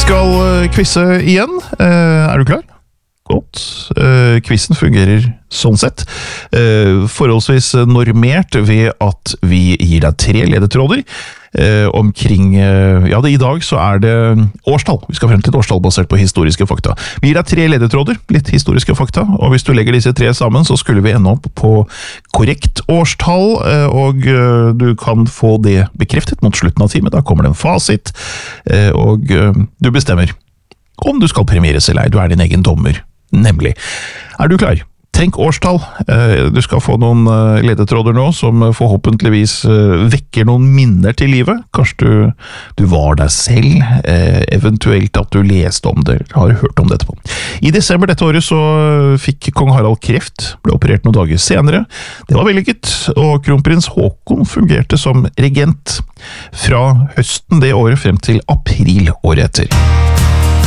skal quizze igjen. Er du klar? Godt. Quizen fungerer sånn sett. Forholdsvis normert ved at vi gir deg 3 ledetråder. Omkring, i dag så er det årstall. Vi skal frem til et årstall basert på historiske fakta. Vi gir deg 3 ledetråder, litt historiske fakta, og hvis du legger disse 3 sammen, så skulle vi ende opp på korrekt årstall, og du kan få det bekreftet mot slutten av timen. Da kommer det en fasit, og du bestemmer om du skal premieres eller ei. Du er din egen dommer, nemlig. Er du klar? Tenk årstall. Du skal få noen ledetråder nå som forhåpentligvis vekker noen minner til livet. Kanskje du var deg selv, eventuelt at du leste om det, har hørt om det etterpå. I desember dette året så fikk kong Harald kreft, ble operert noen dager senere. Det var vellykket, og kronprins Håkon fungerte som regent fra høsten det året frem til april året etter.